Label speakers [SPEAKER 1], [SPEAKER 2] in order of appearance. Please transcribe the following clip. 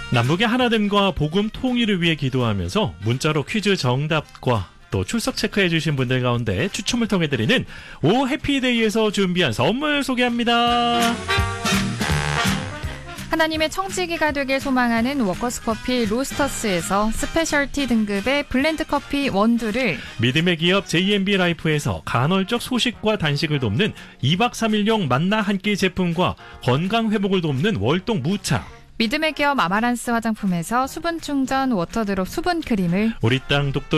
[SPEAKER 1] 남북의 하나됨과 복음 통일을 위해 기도하면서 문자로 퀴즈 정답과 또 출석 체크해 주신 분들 가운데 추첨을 통해 드리는 오 해피데이에서 준비한 선물 소개합니다.
[SPEAKER 2] 하나님의 청지기가 되길 소망하는 워커스커피 로스터스에서 스페셜티 등급의 블렌드 커피 원두를,
[SPEAKER 1] 믿음의 기업 JMB 라이프에서 간헐적 소식과 단식을 돕는 2박 3일용 만나 한 끼 제품과 건강 회복을 돕는 월동 무차,
[SPEAKER 2] 믿음의 기업 아마란스 화장품에서 수분 충전 워터드롭 수분 크림을,
[SPEAKER 1] 우리 땅 독도